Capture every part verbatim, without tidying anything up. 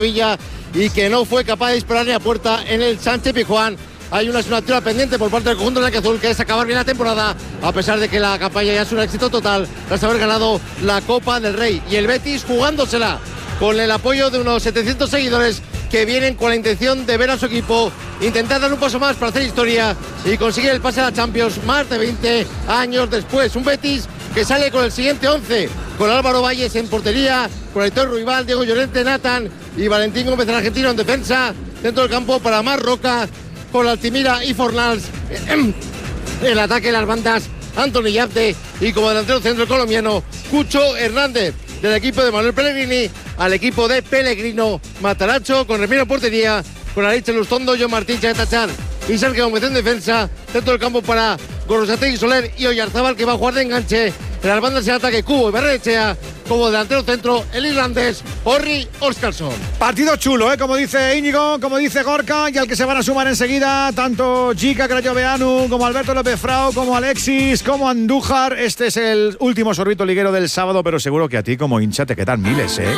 Villa y que no fue capaz de disparar ni a puerta en el Sánchez Pizjuán. Hay una asignatura pendiente por parte del conjunto blanquiazul, que es acabar bien la temporada, a pesar de que la campaña ya es un éxito total tras haber ganado la Copa del Rey. Y el Betis jugándosela con el apoyo de unos setecientos seguidores que vienen con la intención de ver a su equipo intentar dar un paso más para hacer historia y conseguir el pase a la Champions más de veinte años después. Un Betis que sale con el siguiente once, con Álvaro Valles en portería, con Aitor Ruibal, Diego Llorente, Nathan y Valentín Gómez, el argentino, en defensa. Dentro del campo para Mar Roca, con Altimira y Fornals. En el ataque, las bandas, Anthony Yapte, y como delantero centro colombiano, Cucho Hernández. Del equipo de Manuel Pellegrini al equipo de Pellegrino, Mataracho con Remiro en portería, con Aritz Lustondo, John Martín, Chaetachar y Sergio Gómez en defensa. Dentro del campo para Gorosategi Soler y Oyarzábal, que va a jugar de enganche. En las bandas de ataque, Cubo y Barrenechea. Como delantero centro, el irlandés Orri Óskarsson. Partido chulo, ¿eh? Como dice Íñigo, como dice Gorka, y al que se van a sumar enseguida tanto Gica Crayoveanu como Alberto López Frau, como Alexis, como Andújar. Este es el último sorbito liguero del sábado, pero seguro que a ti como hincha te quedan miles, ¿eh?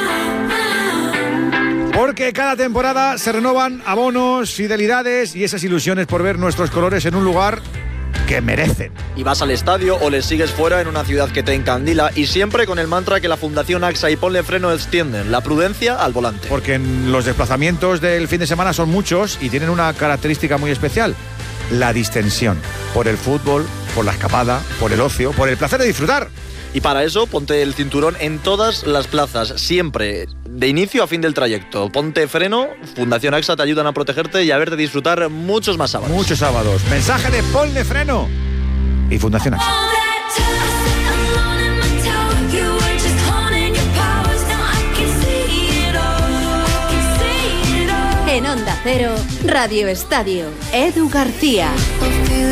Porque cada temporada se renovan abonos, fidelidades y esas ilusiones por ver nuestros colores en un lugar que merecen. Y vas al estadio o les sigues fuera en una ciudad que te encandila, y siempre con el mantra que la Fundación AXA y Ponle Freno extienden: la prudencia al volante. Porque en los desplazamientos del fin de semana son muchos y tienen una característica muy especial: la distensión. Por el fútbol, por la escapada, por el ocio, por el placer de disfrutar. Y para eso, ponte el cinturón en todas las plazas, siempre, de inicio a fin del trayecto. Ponte freno, Fundación AXA te ayudan a protegerte y a verte disfrutar muchos más sábados. Muchos sábados. Mensaje de Ponle Freno y Fundación AXA. En Onda Cero, Radio Estadio, Edu García.